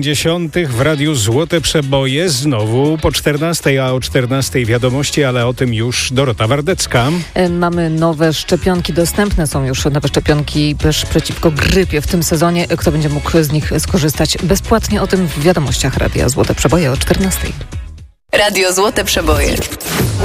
10 w Radiu Złote Przeboje, znowu po 14, a o 14 wiadomości, ale o tym już Dorota Wardecka. Mamy nowe szczepionki, dostępne są już nowe szczepionki przeciwko grypie w tym sezonie. Kto będzie mógł z nich skorzystać bezpłatnie? O tym w wiadomościach Radia Złote Przeboje o 14. Radio Złote Przeboje.